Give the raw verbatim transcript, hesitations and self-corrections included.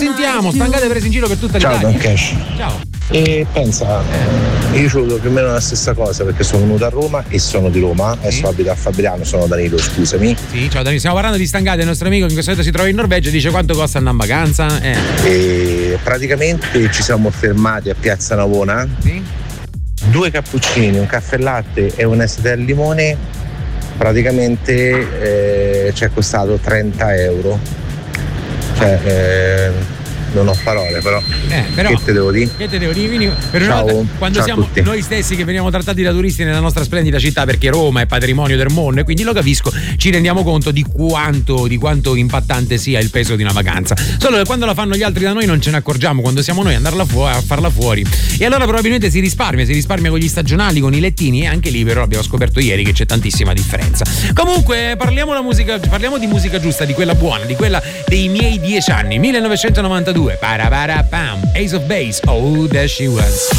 sentiamo, stangate prese in giro per tutta Ciao l'Italia. Don Cash. Ciao. E pensa, io ho avuto più o meno la stessa cosa perché sono venuto a Roma e sono di Roma, adesso Sì. abito a Fabriano, sono Danilo, scusami. Sì, ciao Danilo, stiamo parlando di stangate, il nostro amico che in questo momento si trova in Norvegia dice quanto costa andare in vacanza. Eh. E praticamente ci siamo fermati a Piazza Navona, Sì. due cappuccini, un caffè latte e un estate al limone, praticamente eh, ci è costato trenta euro. Cioè, eh, non ho parole, però, Eh, però che te devo dire? Che te devo dire? Quindi, per una Ciao, volta, quando ciao a siamo tutti. noi stessi che veniamo trattati da turisti nella nostra splendida città, perché Roma è patrimonio del mondo e quindi lo capisco, ci rendiamo conto di quanto, di quanto impattante sia il peso di una vacanza. Solo che quando la fanno gli altri da noi non ce ne accorgiamo, quando siamo noi a andarla fu- a farla fuori. E allora probabilmente si risparmia, si risparmia con gli stagionali, con i lettini, e anche lì però abbiamo scoperto ieri che c'è tantissima differenza. Comunque parliamo, la musica, parliamo di musica giusta, di quella buona, di quella dei miei dieci anni, millenovecentonovantadue. Para para pam, Ace of Base, oh there she was.